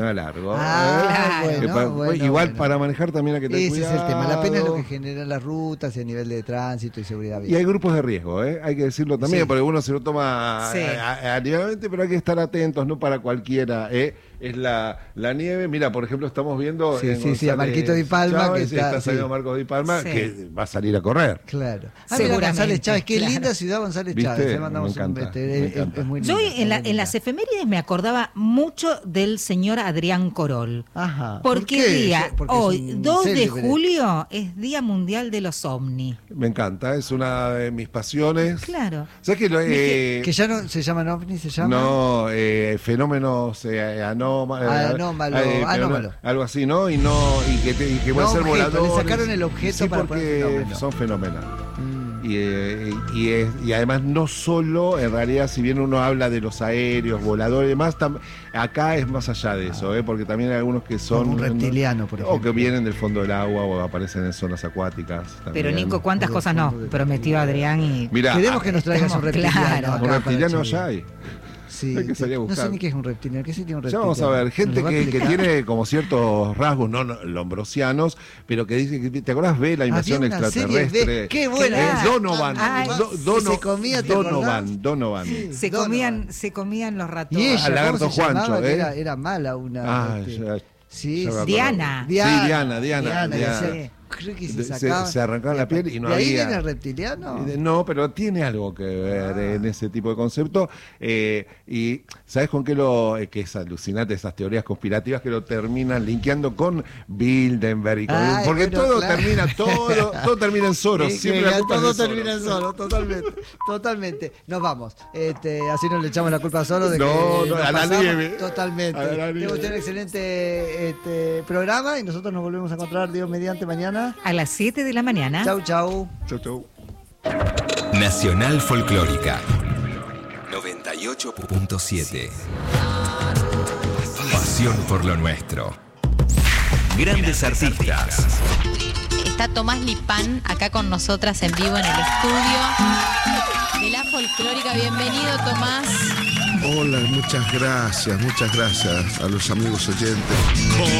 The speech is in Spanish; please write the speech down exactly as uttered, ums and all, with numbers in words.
largo. Ah, ¿eh? bueno, Pa- bueno, igual bueno. para manejar también hay que tener Ese cuidado. es el tema. La pena es lo que generan las rutas y a nivel de tránsito y seguridad Y vial. hay grupos de riesgo, ¿eh? Hay que decirlo también, Sí. porque uno se lo toma Sí. a- a- aliviadamente, pero hay que estar atentos, no para cualquiera, ¿eh? Es la, la nieve. Mira, por ejemplo, estamos viendo. Sí, en sí, sí, a González Marquito Di Palma, Chávez, que está- está saliendo sí. Marcos Di Palma, Sí. que va a salir a correr. Claro. Ah, mira, Seguramente, González Chávez, qué claro. linda ciudad González ¿Viste? Chávez. Le Me mandamos encanta, un este, me es, encanta. es muy Yo linda, en, la- muy en las linda. efemérides me acordaba mucho del señor Adrián Corol. Ajá. ¿Por Porque qué? día, Porque es hoy, un dos de célebre. julio, es Día Mundial de los OVNI. Me encanta, es una de mis pasiones. Claro. ¿Sabes que lo, eh, Que ya no se llaman ovni, se llama. No, eh, fenómenos eh, anóma- Ah, anómalo, eh, anómalo. algo así, ¿no? Y no y que, te- y que pueden No, ser objeto, le voladores. sacaron el objeto sí, para porque poner fenómeno. son fenomenales. Mm. Y, eh, y, es- y además no solo, en realidad, si bien uno habla de los aéreos, voladores y demás, tam- acá es más allá de eso, ¿eh? Porque también hay algunos que son... Como un reptiliano, por O ejemplo. que vienen del fondo del agua o aparecen en zonas acuáticas. Pero también. Nico, ¿cuántas Todo cosas no? fondo de- Prometió Adrián y... Mira, Queremos que nos traigas un estamos reptiliano. claro. acá un para reptiliano Chile. ya hay. Sí, Hay que salir a no sé buscar. ni qué es un reptiliano. ¿Qué sería un Ya reptiliano? vamos a ver, gente ¿Nos va a que, que explicar? tiene como ciertos rasgos no, no lombrosianos, pero que dice que, ¿te acordás de la invasión Había una serie extraterrestre? de- qué buena. Es Donovan, Ay, Do- que Dono- se comía, ¿te acordás? Donovan, Donovan. Sí. Se Donovan. comían, se comían los ratones. Y ella, Al lagarto ¿cómo se llamaba? Juancho, Que ¿eh? Era, era mala una. Ah, este, ya- sí, ya me sí. acuerdo. Diana. Sí, Diana, Diana. Diana, Diana. decía, creo que se De- se- sacaba. se arrancaban la piel y no ¿De ahí había- viene el reptiliano? Eh, No, pero tiene algo que ver Ah. en ese tipo de concepto. Eh, y ¿sabes con qué lo eh, que es alucinante esas teorías conspirativas que lo terminan linkeando con Bilderberg y con- Ay, porque bueno, todo claro. termina todo todo termina en Soros, Sí, siempre que la culpa es todo de Soros. termina en Soros, totalmente, totalmente. Nos vamos. Este, así no le echamos la culpa a Soros de No, que no, nos a la pasamos. nieve. Totalmente. A la Tengo nieve. usted un excelente este, programa y nosotros nos volvemos a encontrar, Dios mediante, mañana. A las siete de la mañana. Chau, chau. Chau, chau. Nacional Folclórica noventa y ocho punto siete. Pasión por lo nuestro. Grandes artistas. Está Tomás Lipán acá con nosotras en vivo en el estudio de la folclórica. Bienvenido, Tomás. Hola, muchas gracias, muchas gracias a los amigos oyentes.